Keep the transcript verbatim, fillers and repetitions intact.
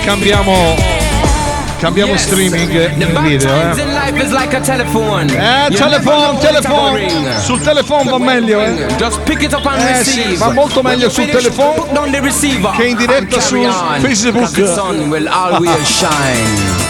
cambiamo cambiamo streaming in video, eh. Eh, telephone, telephone. Sul telephone va meglio, eh. Eh sì, va molto meglio sul telephone che in diretta su Facebook.